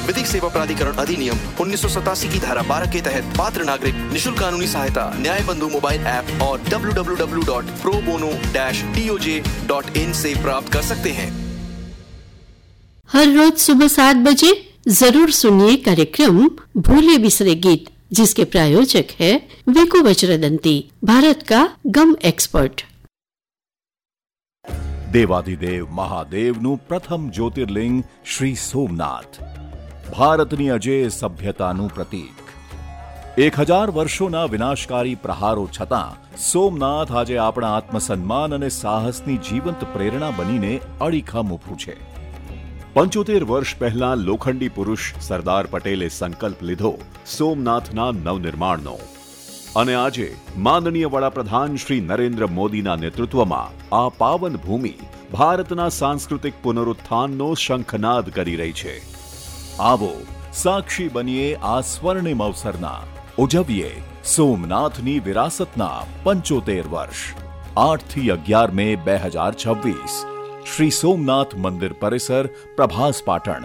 विधिक सेवा प्राधिकरण अधिनियम 1987 की धारा 12 के तहत पात्र नागरिक निःशुल्क कानूनी सहायता न्याय बंधु मोबाइल ऐप और www.probono-toj.in से प्राप्त कर सकते हैं। हर रोज सुबह 7 बजे जरूर सुनिए कार्यक्रम भूले बिसरे गीत, जिसके प्रायोजक है वेको वज्रदंती, भारत का गम एक्सपर्ट। દેવાધિદેવ મહાદેવનું પ્રથમ જ્યોતિર્લિંગ શ્રી સોમનાથ, ભારતની અજેય સભ્યતાનું પ્રતીક। 1000 વર્ષોના વિનાશકારી પ્રહારો છતાં સોમનાથ આજે આપણા આત્મસન્માન અને સાહસની જીવંત પ્રેરણા બનીને અડીખમ ઊભું છે। 75 વર્ષ પહેલા લોખંડી પુરુષ સરદાર પટેલે સંકલ્પ લીધો સોમનાથના નવનિર્માણનો, અને આજે માનનીય વડાપ્રધાન શ્રી નરેન્દ્ર મોદીના નેતૃત્વમાં આ પાવન ભૂમિ ભારતના સાંસ્કૃતિક પુનરુત્થાનનો શંખનાદ કરી રહી છે। આવો સાક્ષી બનીએ આ સ્વર્ણિમ અવસરના, ઉજવીએ સોમનાથની વિરાસતના 75 વર્ષ। 8 થી 11 મે 2026, શ્રી સોમનાથ મંદિર પરિસર, પ્રભાસ પાટણ।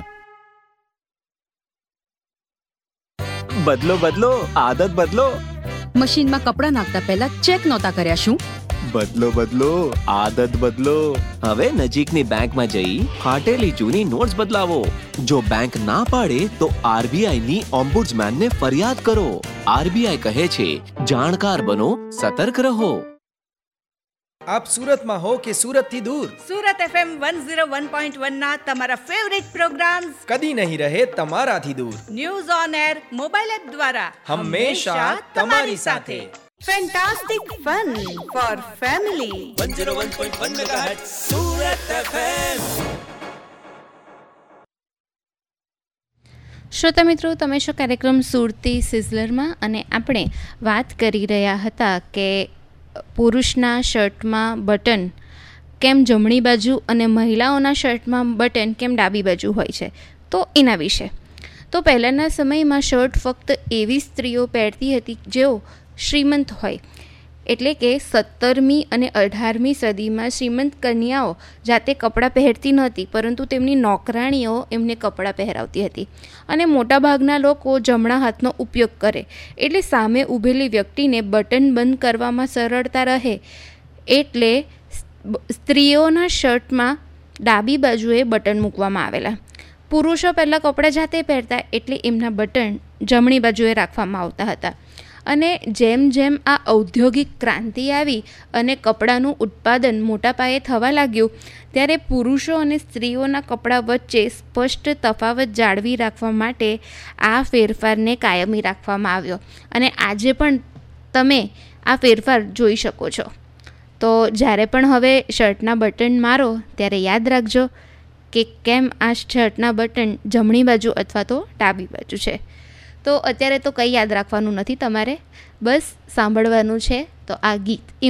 બદલો બદલો આદત બદલો। મશીનમાં કપડાં નાખતા પહેલા ચેક નહોતા કર્યા શું? બદલો બદલો આદત બદલો। હવે નજીકની બેંકમાં જઈ ફાટેલી જૂની નોટ્સ બદલાવો। જો બેંક ના પાડે તો આરબીઆઈ ની ઓમ્બુડ્સમેન ને ફરિયાદ કરો। આરબીઆઈ કહે છે, જાણકાર બનો, સતર્ક રહો। આપ સુરતમાં હો કે સુરતથી દૂર, સુરત FM 101.1 ના તમારા ફેવરિટ પ્રોગ્રામ્સ કદી નહીં રહે તમારાથી દૂર। News on air mobile app દ્વારા હંમેશા તમારી સાથે। Fantastic fun four family 101.1 megahertz Surat FM। શ્રોતા મિત્રો, તમે છો કાર્યક્રમ સુરતી સિઝલરમાં, અને આપણે વાત કરી રહ્યા હતા કે પુરુષના શર્ટમાં બટન કેમ જમણી બાજુ અને મહિલાઓના શર્ટમાં બટન કેમ ડાબી બાજુ હોય છે, તો એના વિશે। તો પહેલાંના સમયમાં શર્ટ ફક્ત એવી સ્ત્રીઓ પહેરતી હતી જેઓ શ્રીમંત હોય, એટલે કે 17મી અને 18મી સદીમાં શ્રીમંત કન્યાઓ જાતે કપડાં પહેરતી નહોતી, પરંતુ તેમની નોકરાણીઓ એમને કપડાં પહેરાવતી હતી। અને મોટાભાગના લોકો જમણા હાથનો ઉપયોગ કરે, એટલે સામે ઊભેલી વ્યક્તિને બટન બંધ કરવામાં સરળતા રહે, એટલે સ્ત્રીઓના શર્ટમાં ડાબી બાજુએ બટન મૂકવામાં આવેલા। પુરુષો પહેલાં કપડાં જાતે પહેરતા, એટલે એમના બટન જમણી બાજુએ રાખવામાં આવતા હતા। અને જેમ જેમ આ ઔદ્યોગિક ક્રાંતિ આવી અને કપડાનું ઉત્પાદન મોટા પાયે થવા લાગ્યું, ત્યારે પુરુષો અને સ્ત્રીઓના કપડાં વચ્ચે સ્પષ્ટ તફાવત જાળવી રાખવા માટે આ ફેરફારને કાયમી રાખવામાં આવ્યો, અને આજે પણ તમે આ ફેરફાર જોઈ શકો છો। તો જ્યારે પણ હવે શર્ટના બટન મારો ત્યારે યાદ રાખજો કે કેમ આ શર્ટના બટન જમણી બાજુ અથવા તો ડાબી બાજુ છે। તો અત્યારે તો કંઈ યાદ રાખવાનું નથી તમારે, બસ સાંભળવાનું છે। તો આ ગીત